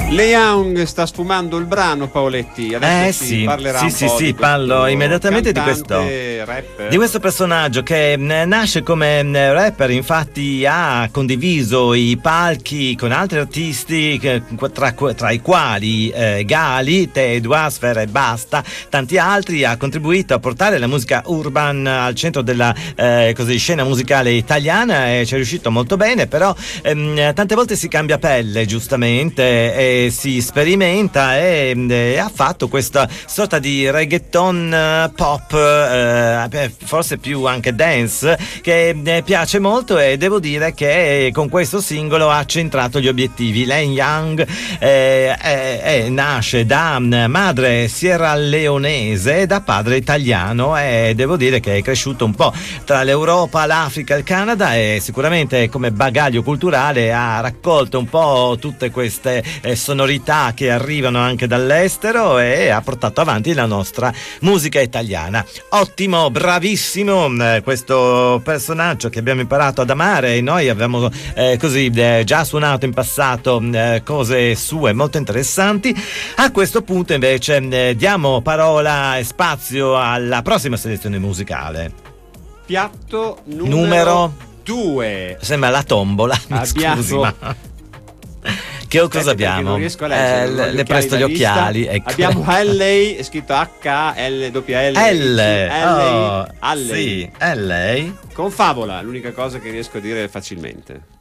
Le Young sta sfumando il brano, Paoletti. Adesso sì, parlerà sì, un po' di parlo immediatamente di questo personaggio che nasce come rapper, infatti ha condiviso i palchi con altri artisti tra i quali Gali, Tedua, Sfera e Basta, tanti altri. Ha contribuito a portare la musica urban al centro della scena musicale italiana e ci è riuscito molto bene, però tante volte si cambia pelle, giustamente, e si sperimenta e ha fatto questa sorta di reggaeton pop, forse più anche dance, che piace molto, e devo dire che con questo singolo ha centrato gli obiettivi. Len Young nasce da madre sierraleonese e da padre italiano, e devo dire che è cresciuto un po' tra l'Europa, l'Africa e il Canada, e sicuramente come bagaglio culturale ha raccolto un po' tutte queste sonorità che arrivano anche dall'estero, e ha portato avanti la nostra musica italiana. Ottimo, bravissimo questo personaggio che abbiamo imparato ad amare, e noi abbiamo già suonato in passato cose sue molto interessanti. A questo punto invece diamo parola e spazio alla prossima selezione musicale. Piatto numero 2. Sembra la tombola, scusi, ma cosa abbiamo? Non riesco a leggere, le presto gli occhiali, ecco. Abbiamo Halley, scritto H-L-L-L. Sì, Halley. Con Favola, l'unica cosa che riesco a dire facilmente.